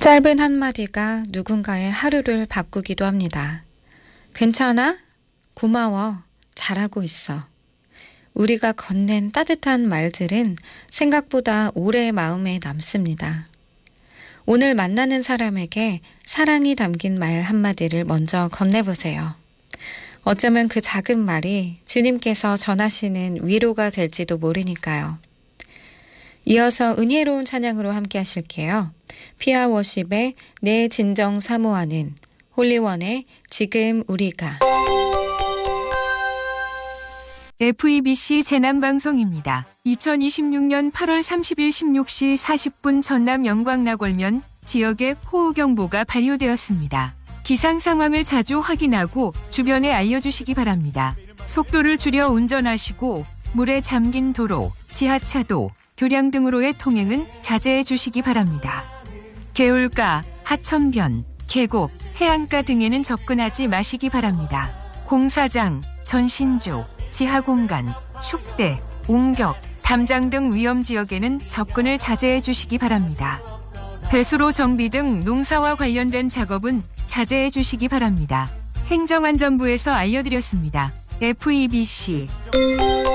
짧은 한마디가 누군가의 하루를 바꾸기도 합니다. 괜찮아? 고마워. 잘하고 있어. 우리가 건넨 따뜻한 말들은 생각보다 오래 마음에 남습니다. 오늘 만나는 사람에게 사랑이 담긴 말 한마디를 먼저 건네보세요. 어쩌면 그 작은 말이 주님께서 전하시는 위로가 될지도 모르니까요. 이어서 은혜로운 찬양으로 함께 하실게요. 피아워십의 내 진정 사모하는, 홀리원의 지금 우리가. FEBC 재난방송입니다. 2026년 8월 30일 16시 40분 전남 영광락월면 지역에 호우경보가 발효되었습니다. 기상 상황을 자주 확인하고 주변에 알려주시기 바랍니다. 속도를 줄여 운전하시고 물에 잠긴 도로, 지하차도, 교량 등으로의 통행은 자제해 주시기 바랍니다. 개울가, 하천변, 계곡, 해안가 등에는 접근하지 마시기 바랍니다. 공사장, 전신조, 지하공간, 축대, 옹격, 담장 등 위험지역에는 접근을 자제해 주시기 바랍니다. 배수로 정비 등 농사와 관련된 작업은 자제해 주시기 바랍니다. 행정안전부에서 알려드렸습니다. FEBC